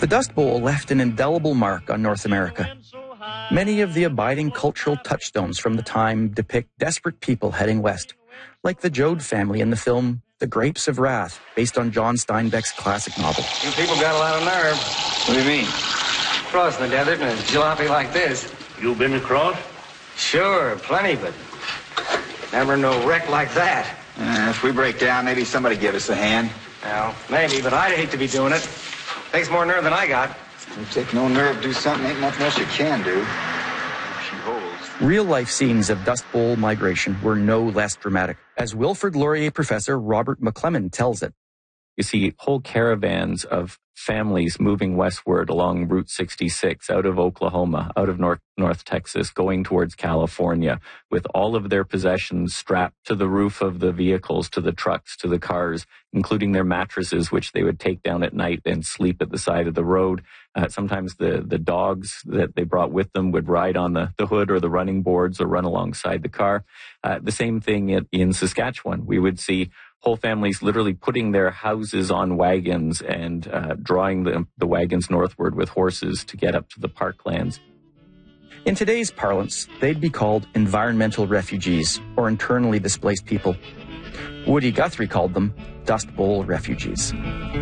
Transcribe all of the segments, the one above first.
The Dust Bowl left an indelible mark on North America. Many of the abiding cultural touchstones from the time depict desperate people heading west, like the Joad family in the film The Grapes of Wrath, based on John Steinbeck's classic novel. You people got a lot of nerve. What do you mean? Crossing the desert in a jalopy like this. You been across? Sure, plenty, but never no wreck like that. If we break down, maybe somebody give us a hand. Well, maybe, but I'd hate to be doing it. Takes more nerve than I got. You take no nerve to do something, ain't nothing else you can do. She holds. Real-life scenes of Dust Bowl migration were no less dramatic, as Wilfrid Laurier professor Robert McClelland tells it. You see whole caravans of families moving westward along Route 66 out of Oklahoma, out of North Texas, going towards California with all of their possessions strapped to the roof of the vehicles, to the trucks, to the cars, including their mattresses, which they would take down at night and sleep at the side of the road. Sometimes the dogs that they brought with them would ride on the hood or the running boards or run alongside the car. The same thing in Saskatchewan. We would see whole families literally putting their houses on wagons and drawing the wagons northward with horses to get up to the parklands. In today's parlance, they'd be called environmental refugees or internally displaced people. Woody Guthrie called them Dust Bowl refugees.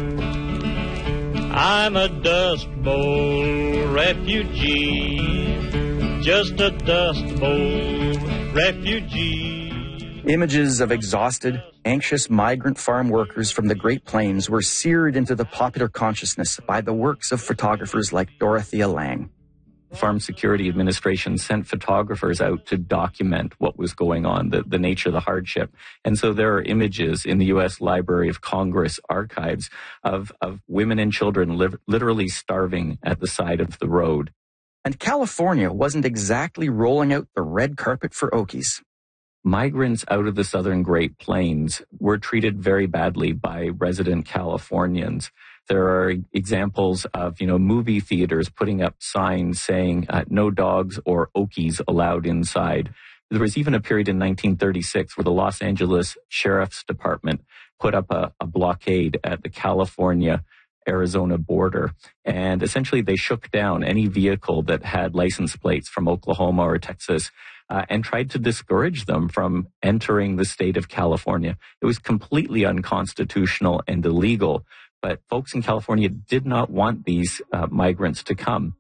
I'm a Dust Bowl refugee, just a Dust Bowl refugee. Images of exhausted, anxious migrant farm workers from the Great Plains were seared into the popular consciousness by the works of photographers like Dorothea Lange. The Farm Security Administration sent photographers out to document what was going on, the nature of the hardship. And so there are images in the U.S. Library of Congress archives of women and children literally starving at the side of the road. And California wasn't exactly rolling out the red carpet for Okies. Migrants out of the southern Great Plains were treated very badly by resident Californians. There are examples of, movie theaters putting up signs saying no dogs or Okies allowed inside. There was even a period in 1936 where the Los Angeles Sheriff's Department put up a blockade at the California-Arizona border. And essentially they shook down any vehicle that had license plates from Oklahoma or Texas and tried to discourage them from entering the state of California. It was completely unconstitutional and illegal, but folks in California did not want these migrants to come.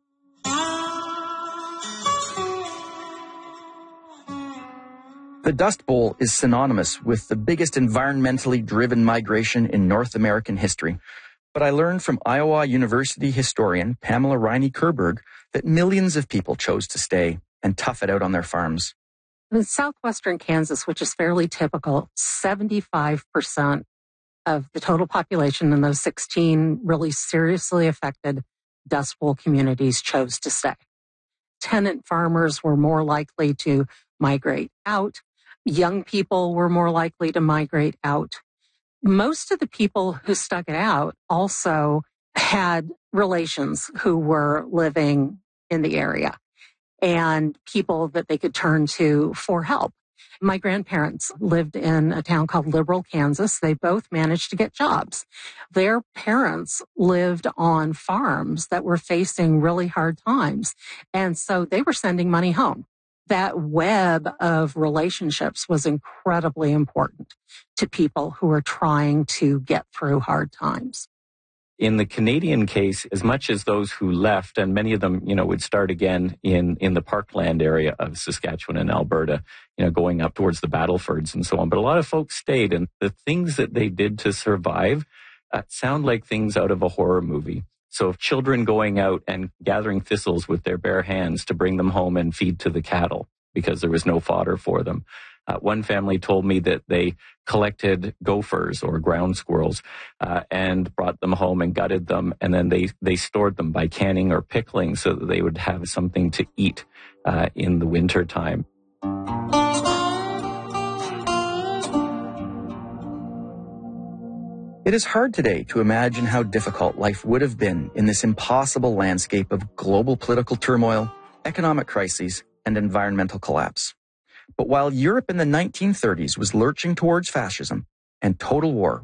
The Dust Bowl is synonymous with the biggest environmentally driven migration in North American history. But I learned from Iowa University historian Pamela Riney-Kerberg that millions of people chose to stay and tough it out on their farms. In southwestern Kansas, which is fairly typical, 75% of the total population in those 16 really seriously affected Dust Bowl communities chose to stay. Tenant farmers were more likely to migrate out. Young people were more likely to migrate out. Most of the people who stuck it out also had relations who were living in the area and people that they could turn to for help. My grandparents lived in a town called Liberal, Kansas. They both managed to get jobs. Their parents lived on farms that were facing really hard times, and so they were sending money home. That web of relationships was incredibly important to people who are trying to get through hard times. In the Canadian case, as much as those who left, and many of them, would start again in the parkland area of Saskatchewan and Alberta, going up towards the Battlefords and so on. But a lot of folks stayed, and the things that they did to survive sound like things out of a horror movie. So children going out and gathering thistles with their bare hands to bring them home and feed to the cattle because there was no fodder for them. One family told me that they collected gophers or ground squirrels and brought them home and gutted them, and then they stored them by canning or pickling so that they would have something to eat in the winter time. It is hard today to imagine how difficult life would have been in this impossible landscape of global political turmoil, economic crises, and environmental collapse. But while Europe in the 1930s was lurching towards fascism and total war